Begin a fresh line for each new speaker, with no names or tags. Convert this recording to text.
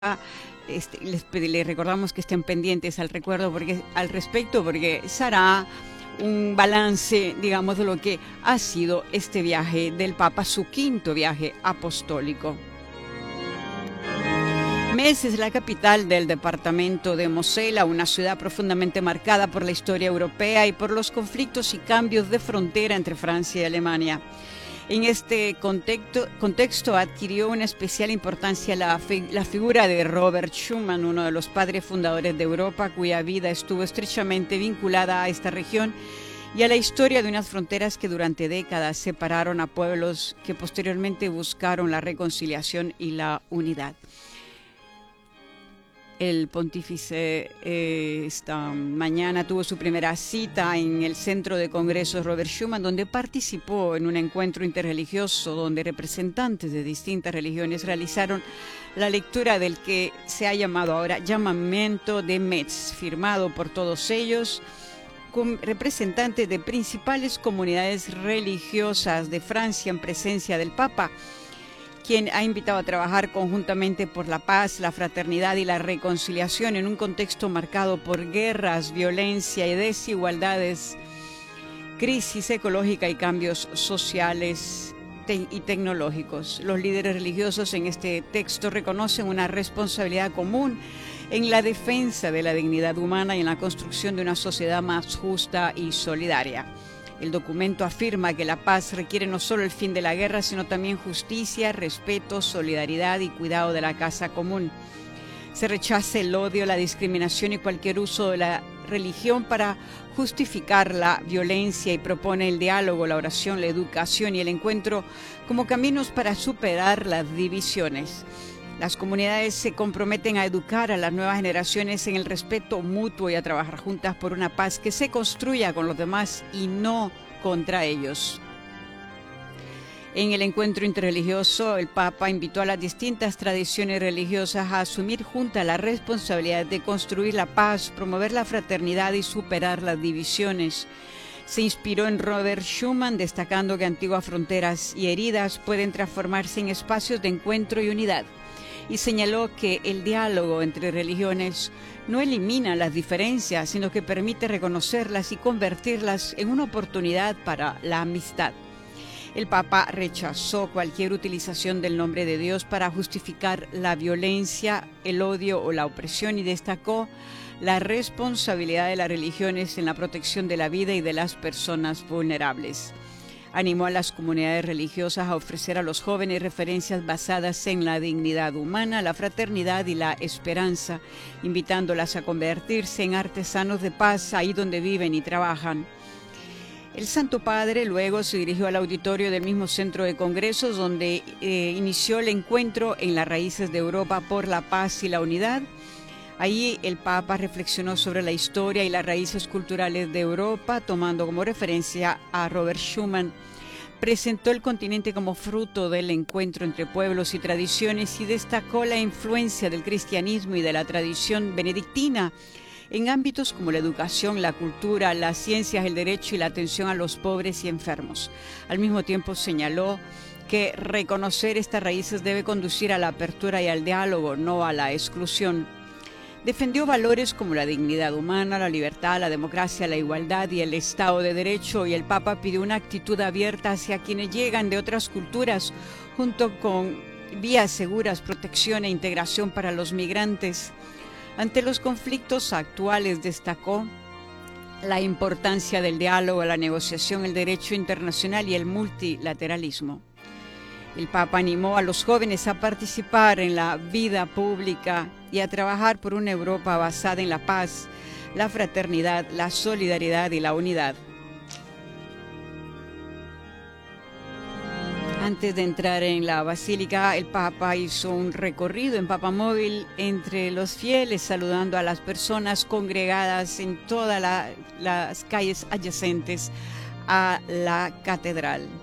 Les recordamos que estén pendientes al respecto, porque será un balance, digamos, de lo que ha sido este viaje del Papa, su quinto viaje apostólico. Metz es la capital del departamento de Mosela, una ciudad profundamente marcada por la historia europea y por los conflictos y cambios de frontera entre Francia y Alemania. En este contexto adquirió una especial importancia la figura de Robert Schuman, uno de los padres fundadores de Europa, cuya vida estuvo estrechamente vinculada a esta región y a la historia de unas fronteras que durante décadas separaron a pueblos que posteriormente buscaron la reconciliación y la unidad. El pontífice esta mañana tuvo su primera cita en el Centro de Congresos Robert Schuman, donde participó en un encuentro interreligioso donde representantes de distintas religiones realizaron la lectura del que se ha llamado ahora Llamamiento de Metz, firmado por todos ellos, con representantes de principales comunidades religiosas de Francia en presencia del Papa, quien ha invitado a trabajar conjuntamente por la paz, la fraternidad y la reconciliación en un contexto marcado por guerras, violencia y desigualdades, crisis ecológica y cambios sociales y tecnológicos. Los líderes religiosos en este texto reconocen una responsabilidad común en la defensa de la dignidad humana y en la construcción de una sociedad más justa y solidaria. El documento afirma que la paz requiere no solo el fin de la guerra, sino también justicia, respeto, solidaridad y cuidado de la casa común. Se rechaza el odio, la discriminación y cualquier uso de la religión para justificar la violencia y propone el diálogo, la oración, la educación y el encuentro como caminos para superar las divisiones. Las comunidades se comprometen a educar a las nuevas generaciones en el respeto mutuo y a trabajar juntas por una paz que se construya con los demás y no contra ellos. En el encuentro interreligioso, el Papa invitó a las distintas tradiciones religiosas a asumir juntas la responsabilidad de construir la paz, promover la fraternidad y superar las divisiones. Se inspiró en Robert Schuman, destacando que antiguas fronteras y heridas pueden transformarse en espacios de encuentro y unidad. Y señaló que el diálogo entre religiones no elimina las diferencias, sino que permite reconocerlas y convertirlas en una oportunidad para la amistad. El Papa rechazó cualquier utilización del nombre de Dios para justificar la violencia, el odio o la opresión y destacó la responsabilidad de las religiones en la protección de la vida y de las personas vulnerables. Animó a las comunidades religiosas a ofrecer a los jóvenes referencias basadas en la dignidad humana, la fraternidad y la esperanza, invitándolas a convertirse en artesanos de paz ahí donde viven y trabajan. El Santo Padre luego se dirigió al auditorio del mismo Centro de Congresos, donde inició el encuentro en las raíces de Europa por la paz y la unidad. Allí el Papa reflexionó sobre la historia y las raíces culturales de Europa, tomando como referencia a Robert Schuman. Presentó el continente como fruto del encuentro entre pueblos y tradiciones y destacó la influencia del cristianismo y de la tradición benedictina en ámbitos como la educación, la cultura, las ciencias, el derecho y la atención a los pobres y enfermos. Al mismo tiempo señaló que reconocer estas raíces debe conducir a la apertura y al diálogo, no a la exclusión. Defendió valores como la dignidad humana, la libertad, la democracia, la igualdad y el Estado de Derecho, y el Papa pidió una actitud abierta hacia quienes llegan de otras culturas, junto con vías seguras, protección e integración para los migrantes. Ante los conflictos actuales destacó la importancia del diálogo, la negociación, el derecho internacional y el multilateralismo. El Papa animó a los jóvenes a participar en la vida pública y a trabajar por una Europa basada en la paz, la fraternidad, la solidaridad y la unidad. Antes de entrar en la basílica, el Papa hizo un recorrido en papamóvil entre los fieles, saludando a las personas congregadas en todas las calles adyacentes a la catedral.